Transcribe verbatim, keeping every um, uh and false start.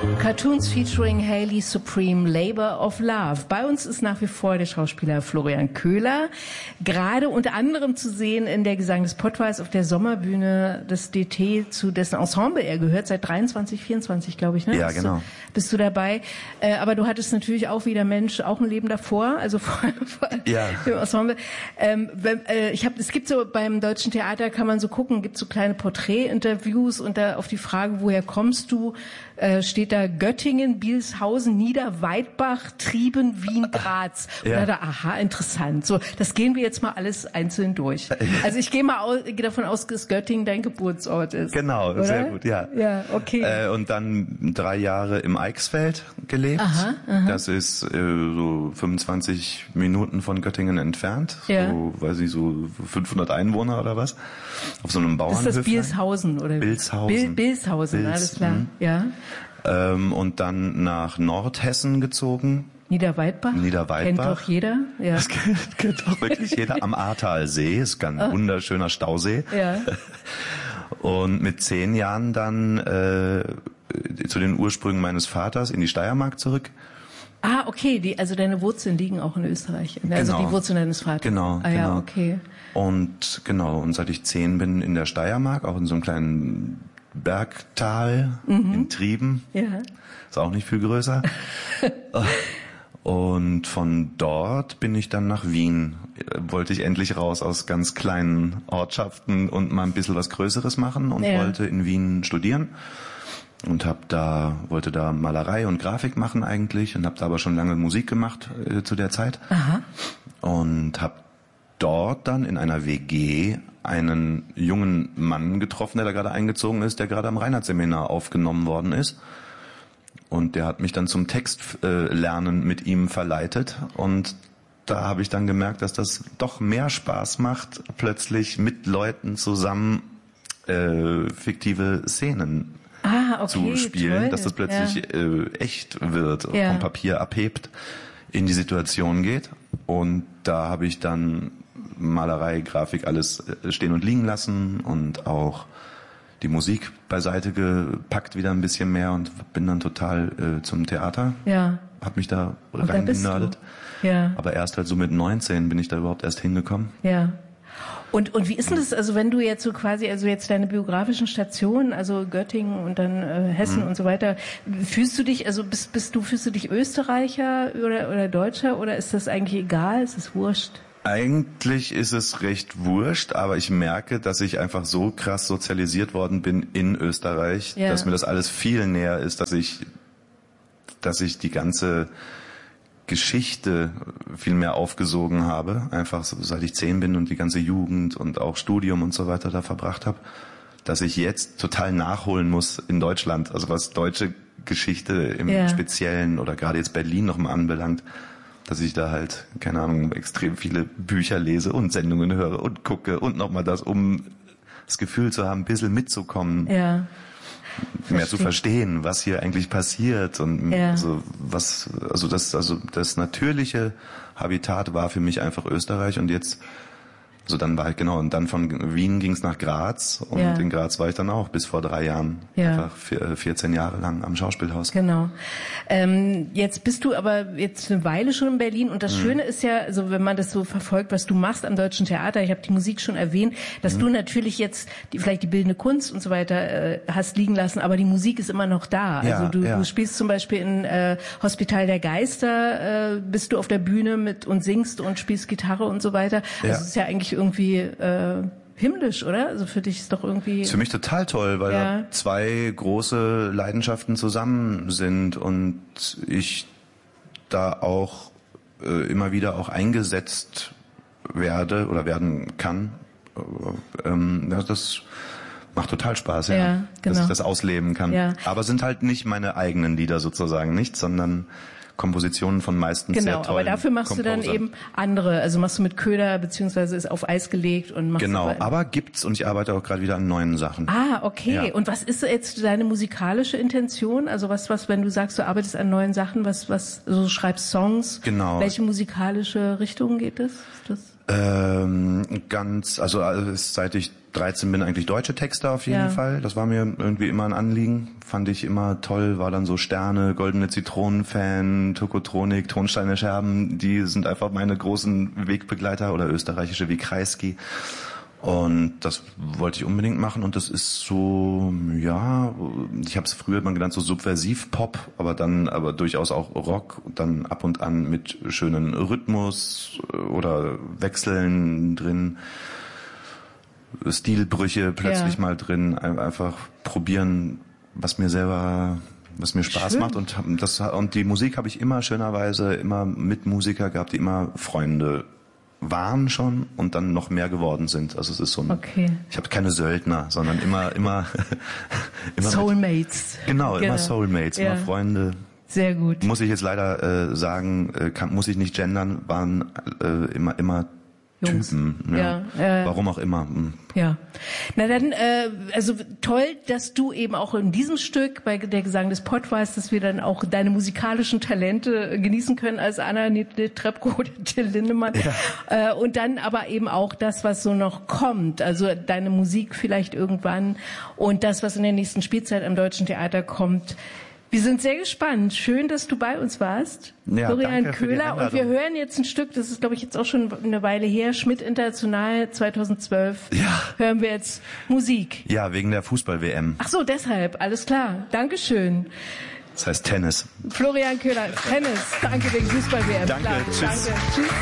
Cartoons featuring Hayley Supreme, Labor of Love. Bei uns ist nach wie vor der Schauspieler Florian Köhler, gerade unter anderem zu sehen in der Gesang des Pottwals auf der Sommerbühne des D T, zu dessen Ensemble er gehört, seit dreiundzwanzig, vierundzwanzig, glaube ich, ne? Ja, bist genau. Du, bist du dabei. Äh, aber du hattest natürlich auch wie der Mensch auch ein Leben davor, also vor, vor ja. dem Ensemble. Ähm, wenn, äh, ich hab, es gibt so, beim Deutschen Theater kann man so gucken, gibt so kleine Porträtinterviews und da auf die Frage, woher kommst du, äh, steht da Göttingen, Bielshausen, Niederweidbach, Trieben, Wien, Graz. Und ja. da, aha, interessant. So, das gehen wir jetzt mal alles einzeln durch. Also ich gehe mal aus, gehe davon aus, dass Göttingen dein Geburtsort ist. Genau, oder? Sehr gut, ja. Ja, okay. Äh, und dann drei Jahre im Eichsfeld gelebt. Aha, aha. Das ist äh, so fünfundzwanzig Minuten von Göttingen entfernt. Ja. So, weiß ich, so fünfhundert Einwohner oder was. Auf so einem Bauernhöflein. Ist das Bilshausen oder? Bilshausen. Bil Bilshausen, Bils, alles klar. mh. Ja. Ähm, und dann nach Nordhessen gezogen. Niederweidbach? Niederweidbach. Kennt doch jeder. Ja. Das kennt, kennt doch wirklich jeder. Am Ahrtalsee, ist ganz ein wunderschöner Stausee. Ja. Und mit zehn Jahren dann äh, zu den Ursprüngen meines Vaters in die Steiermark zurück. Ah, okay, die, also deine Wurzeln liegen auch in Österreich. Also Genau. die Wurzeln deines Vaters. Genau, ah, ja, genau. okay. Und genau, und seit ich zehn bin in der Steiermark, auch in so einem kleinen Bergtal Mhm. in Trieben. Ja. Ist auch nicht viel größer. Und von dort bin ich dann nach Wien. Wollte ich endlich raus aus ganz kleinen Ortschaften und mal ein bisschen was Größeres machen und Ja. wollte in Wien studieren. Und hab da, wollte da Malerei und Grafik machen eigentlich und habe da aber schon lange Musik gemacht äh, zu der Zeit. Aha. Und habe dort dann in einer W G einen jungen Mann getroffen, der da gerade eingezogen ist, der gerade am Reinhardt-Seminar aufgenommen worden ist. Und der hat mich dann zum Textlernen äh, mit ihm verleitet. Und da habe ich dann gemerkt, dass das doch mehr Spaß macht, plötzlich mit Leuten zusammen äh, fiktive Szenen Ah, okay, zu spielen, toll. dass das plötzlich Ja. äh, echt wird, Ja. vom Papier abhebt, in die Situation geht. Und da habe ich dann Malerei, Grafik, alles äh, stehen und liegen lassen und auch die Musik beiseite gepackt wieder ein bisschen mehr und bin dann total äh, zum Theater. Ja. Hab mich da Und da bist reingenördet. du. Ja. Aber erst halt so mit neunzehn bin ich da überhaupt erst hingekommen. Ja. Und und wie ist denn das, also wenn du jetzt so quasi, also jetzt deine biografischen Stationen, also Göttingen und dann äh, Hessen Mhm. und so weiter, fühlst du dich, also bist bist du, fühlst du dich Österreicher oder oder Deutscher oder ist das eigentlich egal, ist es wurscht? Eigentlich ist es recht wurscht, aber ich merke, dass ich einfach so krass sozialisiert worden bin in Österreich, Ja. dass mir das alles viel näher ist, dass ich, dass ich die ganze Geschichte viel mehr aufgesogen habe, einfach so, seit ich zehn bin und die ganze Jugend und auch Studium und so weiter da verbracht habe, dass ich jetzt total nachholen muss in Deutschland, also was deutsche Geschichte im Ja. Speziellen oder gerade jetzt Berlin noch mal anbelangt, dass ich da halt, keine Ahnung, extrem viele Bücher lese und Sendungen höre und gucke und nochmal das, um das Gefühl zu haben, ein bisschen mitzukommen, Ja. mehr zu verstehen, was hier eigentlich passiert und Ja. so was, also das, also das natürliche Habitat war für mich einfach Österreich und jetzt, so dann war ich genau und dann von Wien ging es nach Graz und Ja. in Graz war ich dann auch bis vor drei Jahren, Ja. einfach vier, vierzehn Jahre lang am Schauspielhaus. Genau. Ähm, jetzt bist du aber jetzt eine Weile schon in Berlin und das Mhm. Schöne ist ja, also wenn man das so verfolgt, was du machst am Deutschen Theater, ich habe die Musik schon erwähnt, dass Mhm. du natürlich jetzt die, vielleicht die bildende Kunst und so weiter äh, hast liegen lassen, aber die Musik ist immer noch da. Ja, also du, ja. du spielst zum Beispiel in äh, Hospital der Geister, äh, bist du auf der Bühne mit und singst und spielst Gitarre und so weiter. Also Ja. es ist ja eigentlich irgendwie äh, himmlisch, oder? Also für dich ist doch irgendwie... Ist für mich total toll, weil Ja. da zwei große Leidenschaften zusammen sind und ich da auch äh, immer wieder auch eingesetzt werde oder werden kann. Äh, ähm, ja, das macht total Spaß, ja, Ja, genau. dass ich das ausleben kann. Ja. Aber sind halt nicht meine eigenen Lieder sozusagen, nicht, sondern Kompositionen von meistens sehr Genau, tollen aber dafür machst du dann Composern. eben andere, also machst du mit Köder beziehungsweise ist auf Eis gelegt und machst Genau, aber, aber gibt's und ich arbeite auch gerade wieder an neuen Sachen. Ah, okay. Ja. Und was ist jetzt deine musikalische Intention? Also was, was, wenn du sagst, du arbeitest an neuen Sachen, was, was, so also schreibst Songs? Genau. Welche musikalische Richtung geht das? Ist das? Ähm, ganz, also, also seit ich dreizehn bin, eigentlich deutsche Texte auf jeden Ja. Fall. Das war mir irgendwie immer ein Anliegen. fand ich immer toll, war dann so Sterne, Goldene Zitronen-Fan, Tokotronik, Tonsteine Scherben, die sind einfach meine großen Wegbegleiter oder österreichische wie Kreisky. Und das wollte ich unbedingt machen und das ist so, ja, ich habe es früher mal genannt so Subversiv-Pop, aber dann aber durchaus auch Rock, dann ab und an mit schönen Rhythmus oder Wechseln drin, Stilbrüche plötzlich ja. mal drin, einfach probieren, was mir selber, was mir Spaß Schön. macht und das und die Musik habe ich immer schönerweise immer mit Musiker gehabt, die immer Freunde waren schon und dann noch mehr geworden sind. Also es ist so ein, okay. ich habe keine Söldner, sondern immer, immer, immer Soulmates. Mit, genau, genau, immer Soulmates, ja. immer Freunde. Sehr gut. Muss ich jetzt leider äh, sagen, äh, kann, muss ich nicht gendern, waren äh, immer, immer Jungs. Typen. Ja. Ja, äh, Warum auch immer. Hm. Ja. Na dann, äh, also toll, dass du eben auch in diesem Stück bei der Gesang des Pottwals, dass wir dann auch deine musikalischen Talente genießen können als Anna Netrebko oder Till Lindemann. Ja. Äh, und dann aber eben auch das, was so noch kommt. Also deine Musik vielleicht irgendwann und das, was in der nächsten Spielzeit am Deutschen Theater kommt. Wir sind sehr gespannt. Schön, dass du bei uns warst. Ja, Florian Köhler. Und wir hören jetzt ein Stück, das ist, glaube ich, jetzt auch schon eine Weile her. Schmidt International zweitausendzwölf. Ja. Hören wir jetzt Musik. Ja, wegen der Fußball-W M. Ach so, deshalb. Alles klar. Dankeschön. Das heißt Tennis. Florian Köhler, Tennis. Danke wegen Fußball-W M. Danke, klar. tschüss. Danke, tschüss.